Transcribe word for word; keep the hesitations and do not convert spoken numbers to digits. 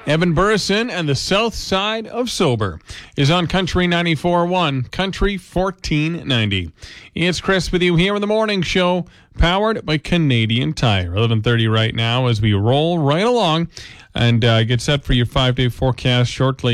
Evan Burrison and the South Side of Sober is on Country ninety-four point one, Country fourteen ninety. It's Chris with you here in the morning show, powered by Canadian Tire. eleven thirty right now as we roll right along and uh, get set for your five-day forecast shortly.